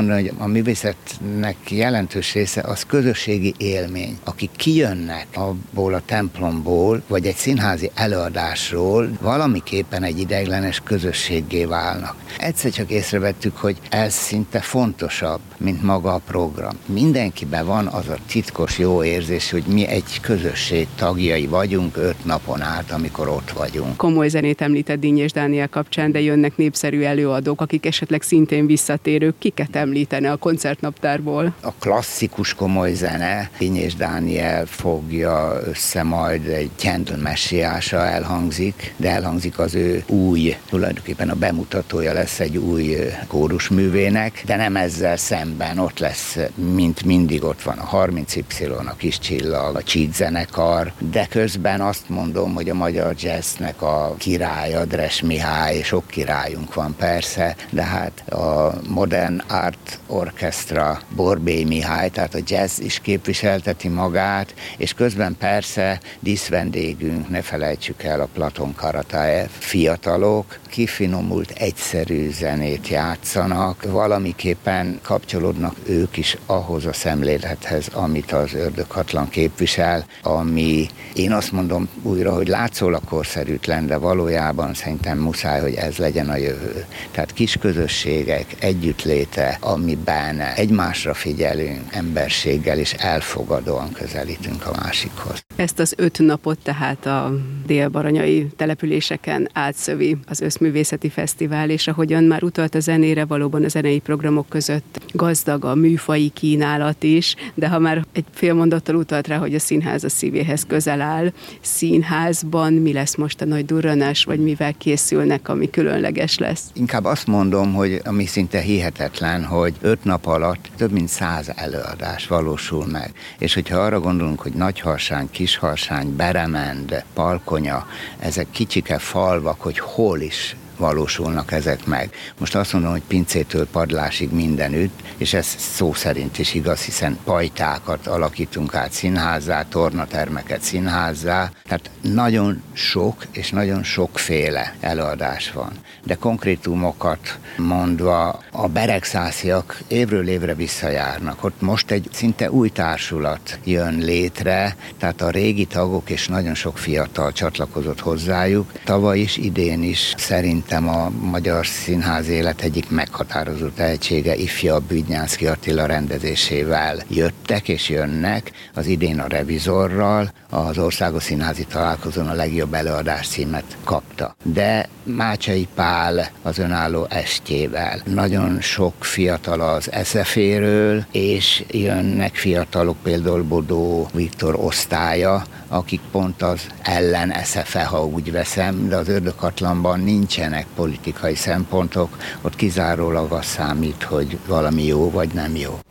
Mondani, hogy a művészetnek jelentős része az közösségi élmény. Akik kijönnek abból a templomból, vagy egy színházi előadásról, valamiképpen egy ideiglenes közösséggé válnak. Egyszer csak észrevettük, hogy ez szinte fontosabb, mint maga a program. Mindenkiben van az a titkos jó érzés, hogy mi egy közösség tagjai vagyunk 5 napon át, amikor ott vagyunk. Komoly zenét említett Dínyés Dániel kapcsán, de jönnek népszerű előadók, akik esetleg szintén visszatérők. Kiket említene a koncertnaptárból? A klasszikus komoly zene, Dínyés Dániel fogja össze majd egy Tyendő messiása elhangzik, de elhangzik az ő új, tulajdonképpen a bemutatója lesz egy új kórusművének, de nem ezzel szemben, ott lesz, mint mindig ott van a 30Y, a Kis Csillag, a Csík zenekar, de közben azt mondom, hogy a magyar jazznek a királya, Dres Mihály, sok királyunk van persze, de hát a Modern Art Orchestra, Borbély Mihály, tehát a jazz is képviselteti magát, és közben persze díszvendégünk, ne felejtsük el, a Platon Karataev, fiatalok, kifinomult, egyszerű zenét játszanak, valamiképpen kapcsolódnak ők is ahhoz a szemlélethez, amit az Ördöghatlan képvisel, ami én azt mondom újra, hogy látszólag korszerűtlen, de valójában szerintem muszáj, hogy ez legyen a jövő. Tehát kis közösségek együttléte, amiben egymásra figyelünk, emberséggel és elfogadóan közelítünk a másikhoz. Ezt az 5 napot tehát a dél-baranyai településeken átszövi az Összművészeti Fesztivál, és ahogyan már utalt a zenére, valóban a zenei programok között gazdag a műfaji kínálat is, de ha már egy fél mondattal utalt rá, hogy a színház a szívéhez közel áll, színházban mi lesz most a nagy durranás, vagy mivel készülnek, ami különleges lesz? Inkább azt mondom, hogy ami szinte hihetetlen, hogy 5 nap alatt több mint 100 előadás valósul meg. És hogyha arra gondolunk, hogy Nagyharsány, Kisharsány, Beremend, Palkonya, ezek kicsike falvak, hogy hol is valósulnak ezek meg. Most azt mondom, hogy pincétől padlásig mindenütt, és ez szó szerint is igaz, hiszen pajtákat alakítunk át színházzá, tornatermeket színházzá, tehát nagyon sok és nagyon sokféle előadás van. De konkrétumokat mondva, a beregszásziak évről évre visszajárnak. Ott most egy szinte új társulat jön létre, tehát a régi tagok és nagyon sok fiatal csatlakozott hozzájuk. Tavaly is, idén is szerintem a magyar színház élet egyik meghatározó tehetsége ifjabb Büdnyánszky Attila rendezésével jöttek és jönnek, az idén a Revizorral, az Országos Színházi Találkozón a legjobb előadás címet kapta. De Mácsai Pál az önálló estjével. Nagyon sok fiatal az SZF-ről, és jönnek fiatalok, például Bodó Viktor osztálya, akik pont az ellen SZF-e, ha úgy veszem, de az Ördöghatlanban nincsenek politikai szempontok, ott kizárólag az számít, hogy valami jó vagy nem jó.